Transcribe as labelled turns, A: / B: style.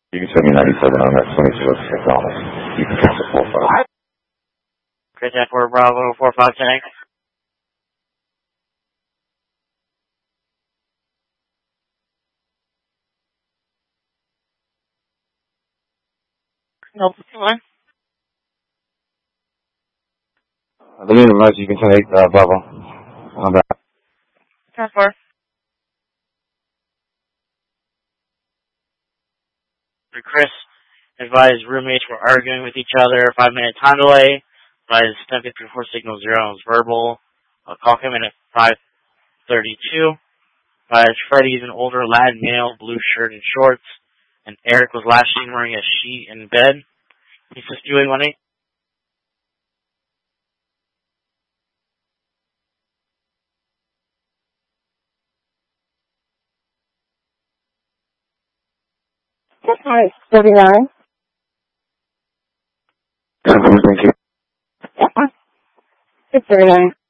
A: You can send me 97 on that 26 dollars. You can cancel 45.
B: Chris F4 Bravo 459. No, one.
A: The lead emergency, you can send 8 Bravo. On that.
B: 10-4. Chris advised roommates were arguing with each other. 5-minute time delay. Advised 10:54 signal 0 was verbal. Call came in at 5:32. Advised Freddie's an older Latin male, blue shirt and shorts. And Eric was last seen wearing a sheet in bed. He says 2818.
C: Hi, 39.
A: Thank you.
C: 639.